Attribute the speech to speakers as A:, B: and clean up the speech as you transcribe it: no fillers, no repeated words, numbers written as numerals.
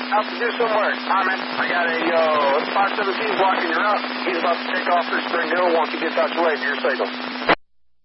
A: Out to do some work. Hi, man. I got a 517 blocking your route. He's about to take off through Spring Hill once he gets out your way to your signal.